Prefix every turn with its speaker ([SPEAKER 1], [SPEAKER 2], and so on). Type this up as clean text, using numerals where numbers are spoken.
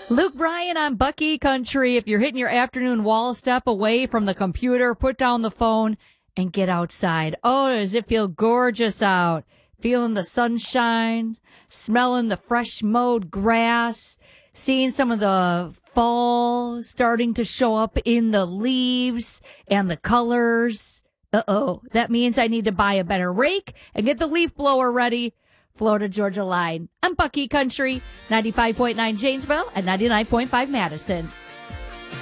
[SPEAKER 1] Luke Bryan on Bucky Country. If you're hitting your afternoon wall, step away from the computer, put down the phone, and get outside. Oh, does it feel gorgeous out? Feeling the sunshine, smelling the fresh mowed grass, seeing some of the fall starting to show up in the leaves and the colors. Uh-oh, that means I need to buy a better rake and get the leaf blower ready. Florida Georgia line. I'm Bucky Country, 95.9 Janesville and 99.5 Madison.